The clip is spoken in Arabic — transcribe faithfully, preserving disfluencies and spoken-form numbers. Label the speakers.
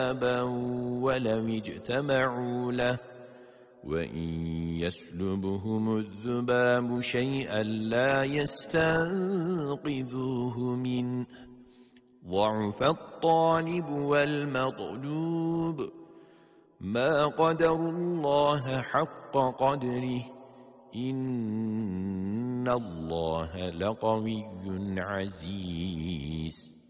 Speaker 1: ولو اجتمعوا له وإن يسلبهم الذباب شيئا لا يستنقذوه منه ضعف الطالب والمطلوب ما قدروا الله حق قدره إن الله لقوي عزيز